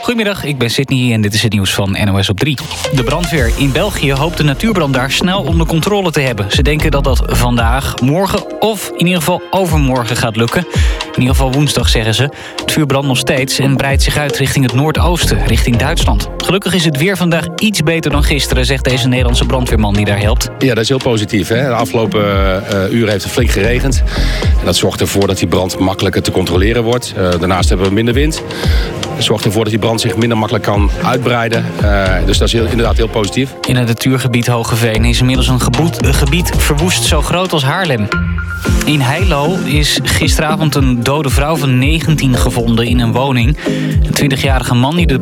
Goedemiddag, ik ben Sydney en dit is het nieuws van NOS op 3. De brandweer in België hoopt de natuurbrand daar snel onder controle te hebben. Ze denken dat dat vandaag, morgen of in ieder geval overmorgen gaat lukken. In ieder geval woensdag, zeggen ze. Het vuur brandt nog steeds en breidt zich uit richting het noordoosten, richting Duitsland. Gelukkig is het weer vandaag iets beter dan gisteren, zegt deze Nederlandse brandweerman die daar helpt. Ja, dat is heel positief. Hè? De afgelopen uren heeft het flink geregend. En dat zorgt ervoor dat die brand makkelijker te controleren wordt. Daarnaast hebben we minder wind. Dat zorgt ervoor dat die brand zich minder makkelijk kan uitbreiden. Dus dat is inderdaad heel positief. In het natuurgebied Hogeveen is inmiddels een gebied verwoest zo groot als Haarlem. In Heilo is gisteravond een dode vrouw van 19 gevonden in een woning. Een 20-jarige man die de